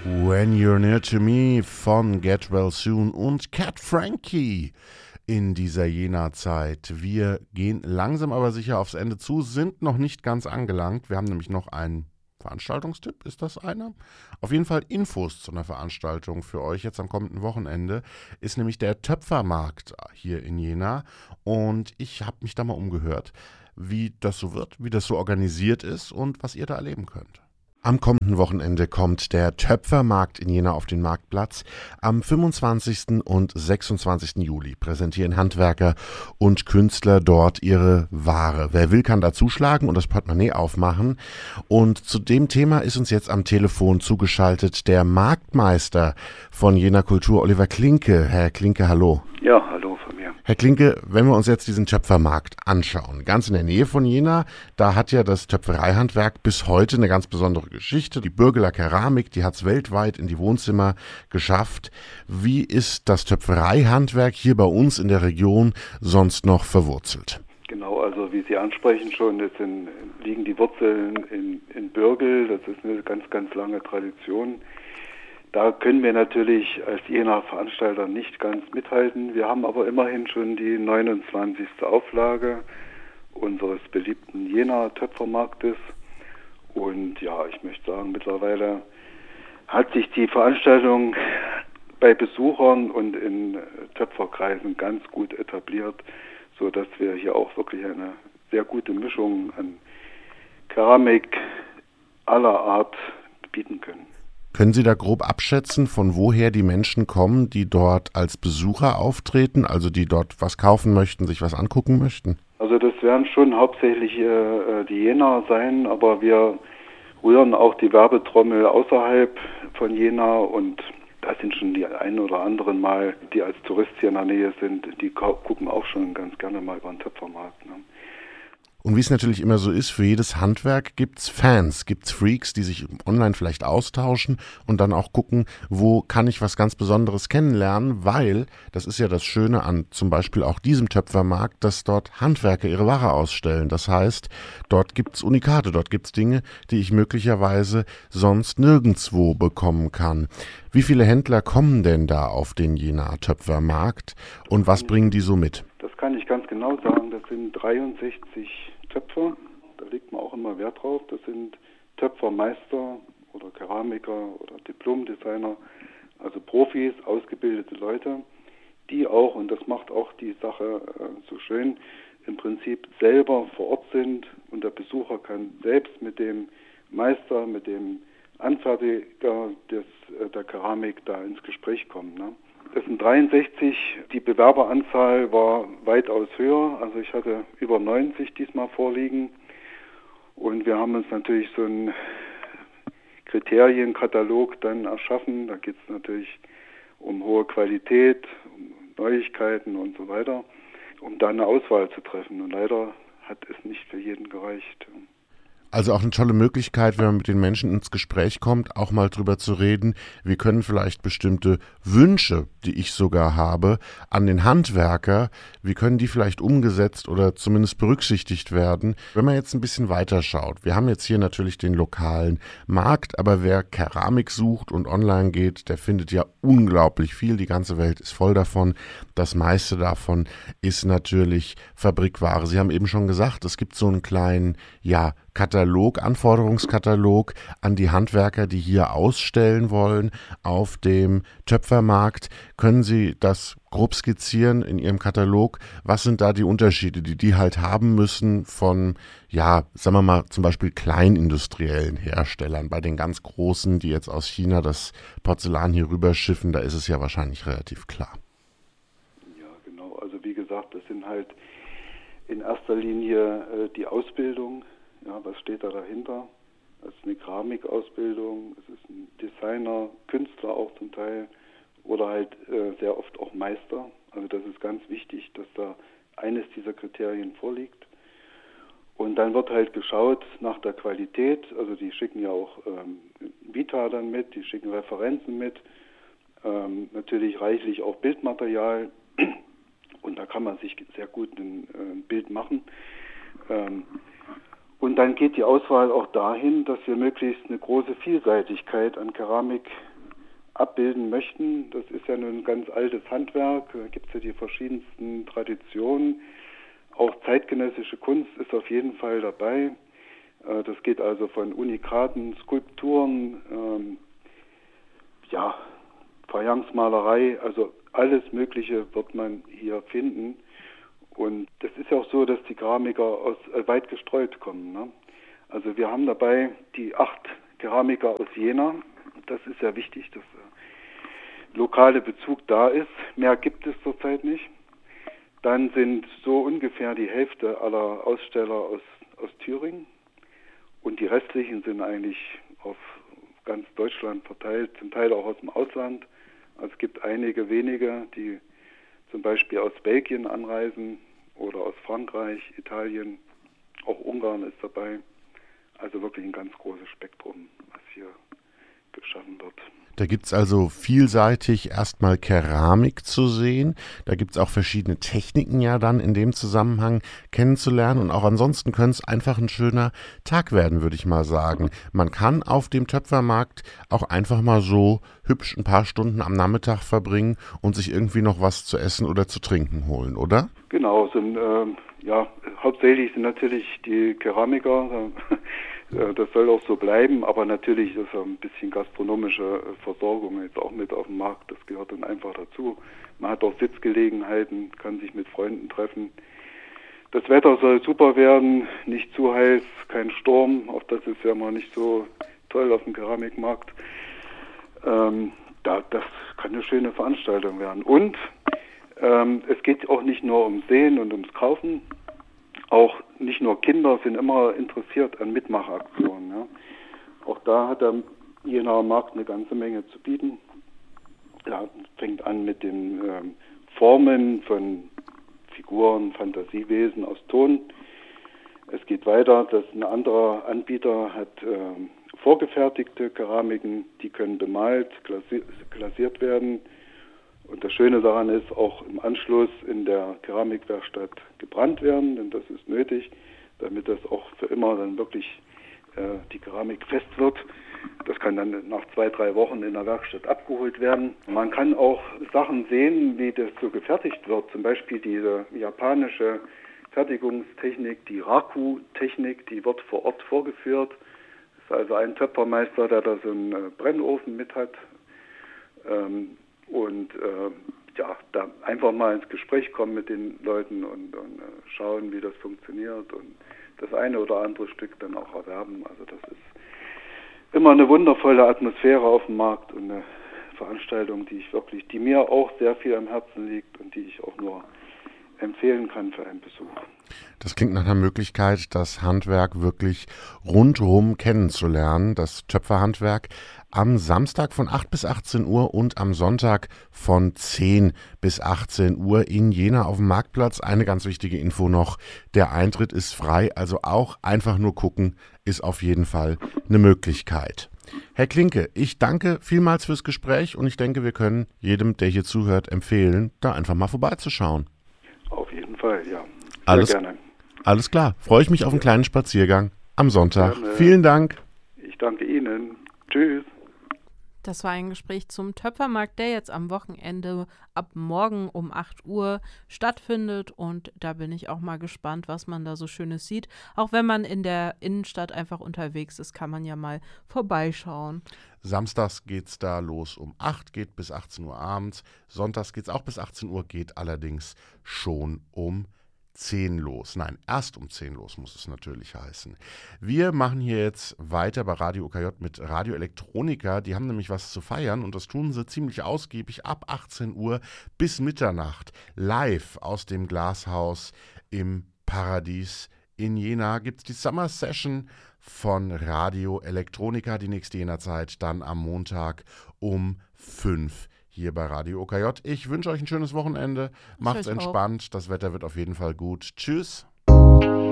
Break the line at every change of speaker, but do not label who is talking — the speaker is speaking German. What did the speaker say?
When You're Near to Me von Get Well Soon und Cat Frankie in dieser Jena-Zeit. Wir gehen langsam aber sicher aufs Ende zu, sind noch nicht ganz angelangt. Wir haben nämlich noch einen Veranstaltungstipp, ist das einer? Auf jeden Fall Infos zu einer Veranstaltung für euch jetzt am kommenden Wochenende ist nämlich der Töpfermarkt hier in Jena und ich habe mich da mal umgehört, wie das so wird, wie das so organisiert ist und was ihr da erleben könnt. Am kommenden Wochenende kommt der Töpfermarkt in Jena auf den Marktplatz. Am 25. und 26. Juli präsentieren Handwerker und Künstler dort ihre Ware. Wer will, kann da zuschlagen und das Portemonnaie aufmachen. Und zu dem Thema ist uns jetzt am Telefon zugeschaltet der Marktmeister von Jena Kultur, Oliver Klinke. Herr Klinke, hallo.
Ja, hallo von mir.
Herr Klinke, wenn wir uns jetzt diesen Töpfermarkt anschauen, ganz in der Nähe von Jena, da hat ja das Töpfereihandwerk bis heute eine ganz besondere Geschichte. Die Bürgeler Keramik, die hat es weltweit in die Wohnzimmer geschafft. Wie ist das Töpfereihandwerk hier bei uns in der Region sonst noch verwurzelt?
Genau, also wie Sie ansprechen schon, liegen die Wurzeln in Bürgel. Das ist eine ganz, ganz lange Tradition. Da können wir natürlich als Jena Veranstalter nicht ganz mithalten. Wir haben aber immerhin schon die 29. Auflage unseres beliebten Jena Töpfermarktes. Und ja, ich möchte sagen, mittlerweile hat sich die Veranstaltung bei Besuchern und in Töpferkreisen ganz gut etabliert, sodass wir hier auch wirklich eine sehr gute Mischung an Keramik aller Art bieten können.
Können Sie da grob abschätzen, von woher die Menschen kommen, die dort als Besucher auftreten, also die dort was kaufen möchten, sich was angucken möchten?
Also das werden schon hauptsächlich die Jenaer sein, aber wir rühren auch die Werbetrommel außerhalb von Jena und da sind schon die ein oder anderen mal, die als Tourist hier in der Nähe sind, die gucken auch schon ganz gerne mal über den Töpfermarkt. Ne?
Und wie es natürlich immer so ist, für jedes Handwerk gibt's Fans, gibt's Freaks, die sich online vielleicht austauschen und dann auch gucken, wo kann ich was ganz Besonderes kennenlernen, weil, das ist ja das Schöne an zum Beispiel auch diesem Töpfermarkt, dass dort Handwerker ihre Ware ausstellen. Das heißt, dort gibt's Unikate, dort gibt's Dinge, die ich möglicherweise sonst nirgendwo bekommen kann. Wie viele Händler kommen denn da auf den Jena Töpfermarkt und was bringen die so mit?
Das kann ich ganz genau sagen, das sind 63 Töpfer, da legt man auch immer Wert drauf. Das sind Töpfermeister oder Keramiker oder Diplomdesigner, also Profis, ausgebildete Leute, die auch, und das macht auch die Sache so schön, im Prinzip selber vor Ort sind und der Besucher kann selbst mit dem Meister, mit dem Anfertiger der Keramik da ins Gespräch kommen. Ne? Das sind 63, die Bewerberanzahl war weitaus höher, also ich hatte über 90 diesmal vorliegen und wir haben uns natürlich so einen Kriterienkatalog dann erschaffen, da geht es natürlich um hohe Qualität, um Neuigkeiten und so weiter, um da eine Auswahl zu treffen und leider hat es nicht für jeden gereicht.
Also auch eine tolle Möglichkeit, wenn man mit den Menschen ins Gespräch kommt, auch mal drüber zu reden. Wir können vielleicht bestimmte Wünsche, die ich sogar habe, an den Handwerker, wie können die vielleicht umgesetzt oder zumindest berücksichtigt werden? Wenn man jetzt ein bisschen weiter schaut, wir haben jetzt hier natürlich den lokalen Markt, aber wer Keramik sucht und online geht, der findet ja unglaublich viel. Die ganze Welt ist voll davon. Das meiste davon ist natürlich Fabrikware. Sie haben eben schon gesagt, es gibt so einen kleinen, Anforderungskatalog an die Handwerker, die hier ausstellen wollen auf dem Töpfermarkt. Können Sie das grob skizzieren in Ihrem Katalog? Was sind da die Unterschiede, die halt haben müssen von, sagen wir mal, zum Beispiel kleinindustriellen Herstellern? Bei den ganz Großen, die jetzt aus China das Porzellan hier rüberschiffen, da ist es ja wahrscheinlich relativ klar.
Ja, genau. Also wie gesagt, das sind halt in erster Linie die Ausbildung. Ja, was steht da dahinter? Es ist eine Keramikausbildung, es ist ein Designer, Künstler auch zum Teil oder halt sehr oft auch Meister. Also das ist ganz wichtig, dass da eines dieser Kriterien vorliegt. Und dann wird halt geschaut nach der Qualität. Also die schicken ja auch Vita dann mit, die schicken Referenzen mit, natürlich reichlich auch Bildmaterial. Und da kann man sich sehr gut ein Bild machen. Und dann geht die Auswahl auch dahin, dass wir möglichst eine große Vielseitigkeit an Keramik abbilden möchten. Das ist ja nun ein ganz altes Handwerk, da gibt es ja die verschiedensten Traditionen. Auch zeitgenössische Kunst ist auf jeden Fall dabei. Das geht also von Unikaten, Skulpturen, Fayencenmalerei, also alles Mögliche wird man hier finden. Und das ist ja auch so, dass die Keramiker aus weit gestreut kommen. Ne? Also wir haben dabei die 8 Keramiker aus Jena. Das ist ja wichtig, dass lokale Bezug da ist. Mehr gibt es zurzeit nicht. Dann sind so ungefähr die Hälfte aller Aussteller aus Thüringen. Und die restlichen sind eigentlich auf ganz Deutschland verteilt, zum Teil auch aus dem Ausland. Also es gibt einige wenige, die zum Beispiel aus Belgien anreisen oder aus Frankreich, Italien, auch Ungarn ist dabei. Also wirklich ein ganz großes Spektrum, was hier geschaffen wird.
Da gibt es also vielseitig erstmal Keramik zu sehen. Da gibt es auch verschiedene Techniken ja dann in dem Zusammenhang kennenzulernen. Und auch ansonsten könnte es einfach ein schöner Tag werden, würde ich mal sagen. Man kann auf dem Töpfermarkt auch einfach mal so hübsch ein paar Stunden am Nachmittag verbringen und sich irgendwie noch was zu essen oder zu trinken holen, oder?
Genau, hauptsächlich sind natürlich die Keramiker. Das soll auch so bleiben, aber natürlich ist ein bisschen gastronomische Versorgung jetzt auch mit auf dem Markt. Das gehört dann einfach dazu. Man hat auch Sitzgelegenheiten, kann sich mit Freunden treffen. Das Wetter soll super werden, nicht zu heiß, kein Sturm. Auch das ist ja mal nicht so toll auf dem Keramikmarkt. Das kann eine schöne Veranstaltung werden. Und es geht auch nicht nur ums Sehen und ums Kaufen. Auch nicht nur Kinder sind immer interessiert an Mitmachaktionen. Ja. Auch da hat der Jenaer Markt eine ganze Menge zu bieten. Er fängt an mit den Formen von Figuren, Fantasiewesen aus Ton. Es geht weiter, dass ein anderer Anbieter hat vorgefertigte Keramiken, die können bemalt, glasiert werden. Und das Schöne daran ist, auch im Anschluss in der Keramikwerkstatt gebrannt werden, denn das ist nötig, damit das auch für immer dann wirklich die Keramik fest wird. Das kann dann nach 2-3 Wochen in der Werkstatt abgeholt werden. Man kann auch Sachen sehen, wie das so gefertigt wird. Zum Beispiel diese japanische Fertigungstechnik, die Raku-Technik, die wird vor Ort vorgeführt. Das ist also ein Töpfermeister, der da so einen Brennofen mit hat. Da einfach mal ins Gespräch kommen mit den Leuten und schauen, wie das funktioniert und das eine oder andere Stück dann auch erwerben. Also das ist immer eine wundervolle Atmosphäre auf dem Markt und eine Veranstaltung, die mir auch sehr viel am Herzen liegt und die ich auch nur empfehlen kann für einen Besuch.
Das klingt nach einer Möglichkeit, das Handwerk wirklich rundherum kennenzulernen, das Töpferhandwerk. Am Samstag von 8 bis 18 Uhr und am Sonntag von 10 bis 18 Uhr in Jena auf dem Marktplatz. Eine ganz wichtige Info noch, der Eintritt ist frei, also auch einfach nur gucken, ist auf jeden Fall eine Möglichkeit. Herr Klinke, ich danke vielmals fürs Gespräch und ich denke, wir können jedem, der hier zuhört, empfehlen, da einfach mal vorbeizuschauen.
Auf jeden Fall, ja.
Sehr gerne. Alles klar, freue ich mich auf einen kleinen Spaziergang am Sonntag.
Gerne.
Vielen Dank.
Ich danke Ihnen. Tschüss.
Das war ein Gespräch zum Töpfermarkt, der jetzt am Wochenende ab morgen um 8 Uhr stattfindet. Und da bin ich auch mal gespannt, was man da so Schönes sieht. Auch wenn man in der Innenstadt einfach unterwegs ist, kann man ja mal vorbeischauen.
Samstags geht es da los um 8, geht bis 18 Uhr abends. Sonntags geht es auch bis 18 Uhr, geht allerdings schon um 10 los. Nein, erst um 10 los muss es natürlich heißen. Wir machen hier jetzt weiter bei Radio UKJ mit Radio Elektronika. Die haben nämlich was zu feiern und das tun sie ziemlich ausgiebig ab 18 Uhr bis Mitternacht. Live aus dem Glashaus im Paradies in Jena gibt es die Summer Session von Radio Elektronika. Die nächste Jena-Zeit dann am Montag um 5 hier bei Radio UKJ. Ich wünsche euch ein schönes Wochenende. Macht's entspannt. Das Wetter wird auf jeden Fall gut. Tschüss.